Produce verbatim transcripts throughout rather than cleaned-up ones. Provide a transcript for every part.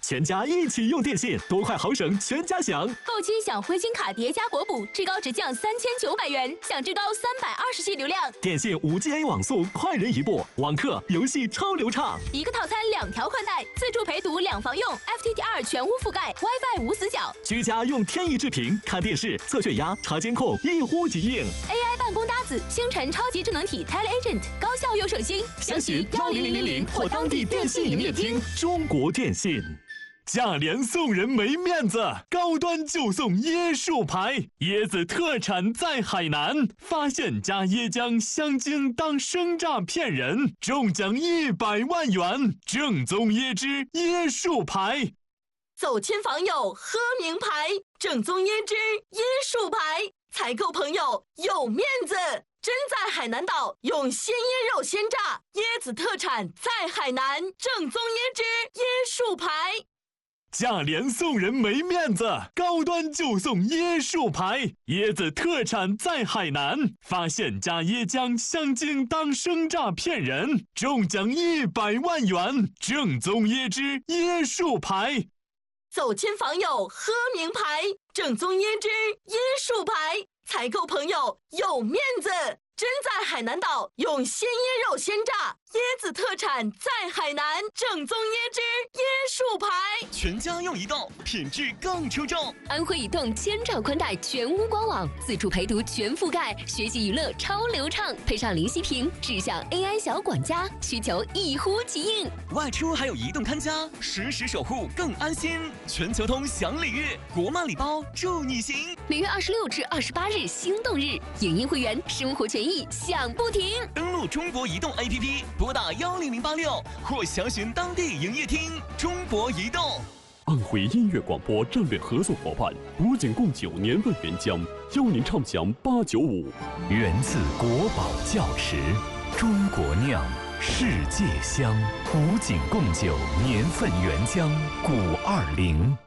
全家一起用电信，多快好省，全家享。 购机享灰金卡叠加国补，至高直降三千九百元，享至高三百二十 G 流量。 电信五 G A 网速，快人一步，网课游戏超流畅。 一个套餐两条宽带，自助陪读两房用 ，F T T R 全屋覆盖 ，WiFi 无死角。 居家用天翼智屏看电视、测血压、查监控，一呼即应。 A I 办公搭子，星辰超级智能体 TeleAgent， 高效又省心。 详询幺零零零零或当地电信营业厅。中国电信。价廉送人没面子，高端就送椰树牌，椰子特产在海南，发现加椰浆香精当生榨骗人，中奖一百万元，正宗椰汁椰树牌。 走亲访友喝名牌，正宗椰汁椰树牌，采购朋友有面子。真在海南岛用鲜椰肉鲜榨，椰子特产在海南，正宗椰汁椰树牌。 价廉送人没面子，高端就送椰树牌，椰子特产在海南，发现加椰浆香精当生榨骗人，中奖一百万元，正宗椰汁椰树牌。 走亲访友喝名牌，正宗椰汁椰树牌，采购朋友有面子。真在海南岛用鲜椰肉鲜榨，椰子特产在海南，正宗椰汁椰树牌。 全家用移动，品质更出众。 安徽移动千兆宽带全屋官网，自助陪读全覆盖，学习娱乐超流畅，配上零息屏，智享 A I 小管家，需求一呼即应。 外出还有移动看家，实时守护更安心。全球通享礼遇，国漫礼包祝你行。 每月二十六至二十八日心动日，影音会员生活权益享不停。 登录中国移动 A P P， 拨打幺零零八六或详询当地营业厅。中国移动。 安徽音乐广播战略合作伙伴古井贡酒年份原浆，邀您畅享八九五。 源自国宝窖池，中国酿，世界香。古井贡酒年份原浆古二零。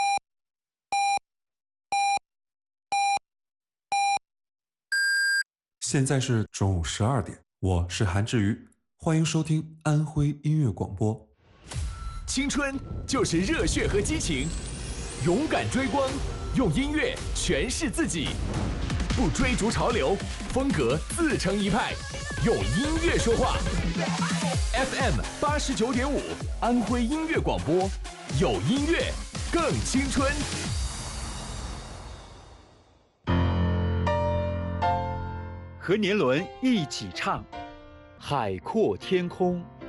现在是中午十二点，我是韩志瑜，欢迎收听安徽音乐广播。 青春就是热血和激情，勇敢追光，用音乐诠释自己，不追逐潮流，风格自成一派，用音乐说话。F M 八十九点五，安徽音乐广播，有音乐更青春。 和年轮一起唱，海阔天空。